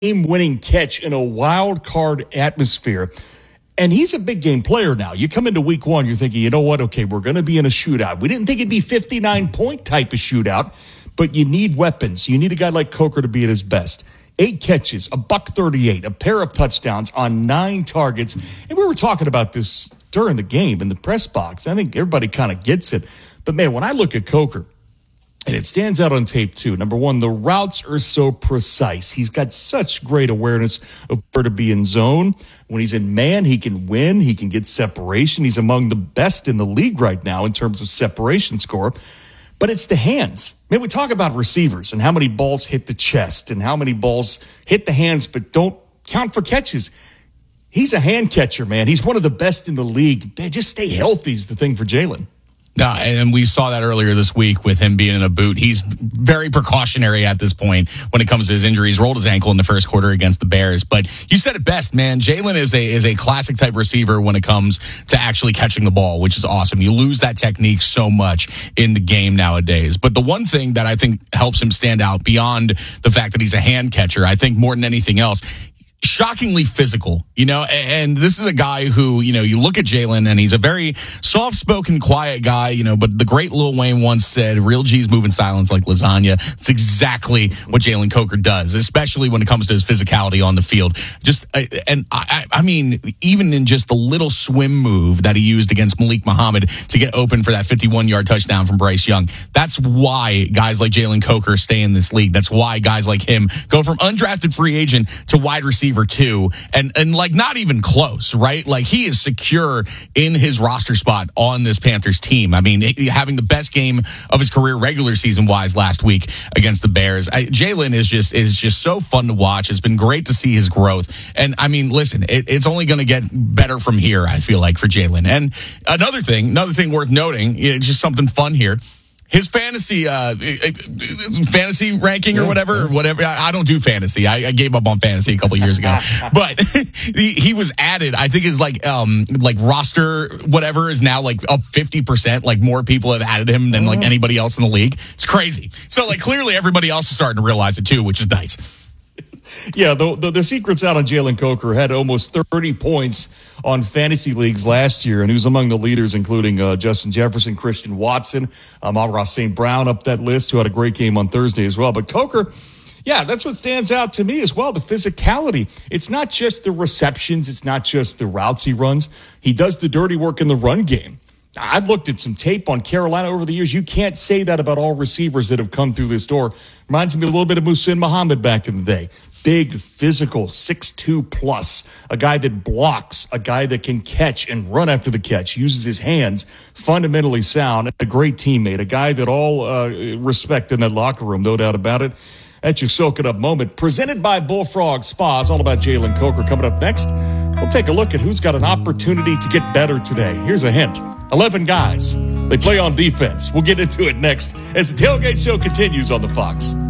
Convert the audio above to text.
game-winning catch in a wild card atmosphere. And he's a big game player now. You come into week one, you're thinking, you know what? Okay, we're going to be in a shootout. We didn't think it'd be 59-point type of shootout, but you need weapons. You need a guy like Coker to be at his best. 8 catches, $138, a pair of touchdowns on 9 targets. And we were talking about this during the game in the press box. I think everybody kind of gets it. But, man, when I look at Coker, and it stands out on tape, too. Number one, the routes are so precise. He's got such great awareness of where to be in zone. When he's in man, he can win. He can get separation. He's among the best in the league right now in terms of separation score. But it's the hands. Man, we talk about receivers and how many balls hit the chest and how many balls hit the hands but don't count for catches. He's a hand catcher, man. He's one of the best in the league. Man, just stay healthy is the thing for Jalen. And we saw that earlier this week with him being in a boot. He's very precautionary at this point when it comes to his injuries. Rolled his ankle in the first quarter against the Bears. But you said it best, man. Jalen is a classic type receiver when it comes to actually catching the ball, which is awesome. You lose that technique so much in the game nowadays. But the one thing that I think helps him stand out beyond the fact that he's a hand catcher, I think more than anything else, shockingly physical, and this is a guy who, you look at Jalen and he's a very soft-spoken, quiet guy, but the great Lil Wayne once said, real G's move in silence like lasagna. It's exactly what Jalen Coker does, especially when it comes to his physicality on the field. I mean, even in just the little swim move that he used against Malik Muhammad to get open for that 51-yard touchdown from Bryce Young. That's why guys like Jalen Coker stay in this league. That's why guys like him go from undrafted free agent to wide receiver 2 and like not even close, right? Like he is secure in his roster spot on this Panthers team. I mean, having the best game of his career regular season wise last week against the Bears. Jalen is just so fun to watch. It's been great to see his growth. And I mean, listen, it's only going to get better from here, I feel like, for Jalen. And another thing worth noting, just something fun here. His fantasy ranking or whatever. I don't do fantasy. I gave up on fantasy a couple years ago. But he was added. I think his like roster whatever is now like up 50%. Like more people have added him than like anybody else in the league. It's crazy. So like clearly everybody else is starting to realize it too, which is nice. Yeah, the secret's out on Jalen Coker. Had almost 30 points on fantasy leagues last year, and he was among the leaders, including Justin Jefferson, Christian Watson, Amon-Ra St. Brown up that list, who had a great game on Thursday as well. But Coker, yeah, that's what stands out to me as well, the physicality. It's not just the receptions. It's not just the routes he runs. He does the dirty work in the run game. I've looked at some tape on Carolina over the years. You can't say that about all receivers that have come through this door. Reminds me a little bit of Muhsin Muhammad back in the day. Big, physical, 6'2 plus, a guy that blocks, a guy that can catch and run after the catch, uses his hands, fundamentally sound, a great teammate, a guy that all respect in that locker room, no doubt about it. That's your Soak It Up moment. Presented by Bullfrog Spa. It's all about Jalen Coker. Coming up next, we'll take a look at who's got an opportunity to get better today. Here's a hint. 11 guys. They play on defense. We'll get into it next as the Tailgate Show continues on the Fox.